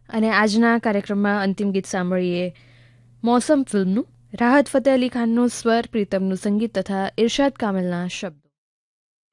અને આજના કાર્યક્રમમાં અંતિમ ગીત સાંભળીએ મોસમ ફિલ્મનું, રાહત ફતેહ અલી ખાનનું સ્વર, પ્રીતમનું સંગીત તથા ઇરશાદ કામલના શબ્દો.